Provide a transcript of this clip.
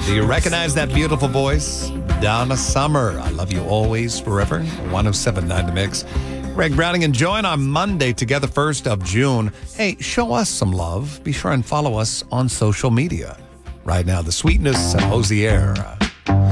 Do you recognize that beautiful voice? Donna Summer. I love you always, forever. 107.9 The Mix. Greg Browning and Join on Monday together, 1st of June. Hey, show us some love. Be sure and follow us on social media. Right now, The Sweetness and Hosier.